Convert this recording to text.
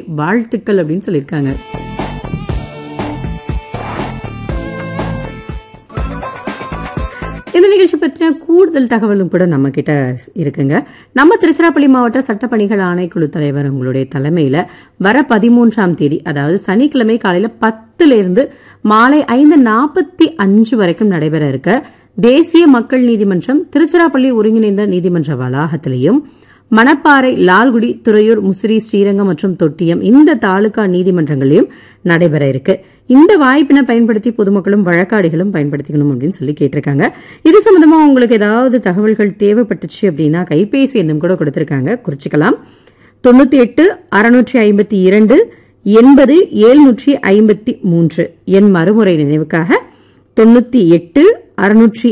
வாழ்த்துக்கள் அப்படின்னு சொல்லியிருக்காங்க. இந்த நிகழ்ச்சி பற்றின கூடுதல் தகவலும் கூட நம்ம கிட்ட இருக்குங்க. நம்ம திருச்சிராப்பள்ளி மாவட்ட சட்டப்பணிகள் ஆணைக்குழு தலைவர் உங்களுடைய தலைமையில வர 13ஆம் தேதி, அதாவது சனிக்கிழமை காலையில 10 இருந்து மாலை 5:45 வரைக்கும் நடைபெற இருக்க தேசிய மக்கள் நீதிமன்றம் திருச்சிராப்பள்ளி ஒருங்கிணைந்த நீதிமன்ற வளாகத்திலையும், மணப்பாறை, லால்குடி, துறையூர், முசிறி, ஸ்ரீரங்கம் மற்றும் தொட்டியம் இந்த தாலுகா நீதிமன்றங்களையும் நடைபெற இருக்கு. இந்த வாய்ப்பினை பயன்படுத்தி பொதுமக்களும் வழக்காடிகளும் பயன்படுத்திக்கணும் அப்படின்னு சொல்லி கேட்டிருக்காங்க. இது சம்பந்தமா உங்களுக்கு ஏதாவது தகவல்கள் தேவைப்பட்டுச்சு அப்படின்னா கைபேசி எண்ணும் கூட கொடுத்திருக்காங்க, குறிச்சுக்கலாம். 98 652 80 753. என் மறுமுறை நினைவுக்காக 98 652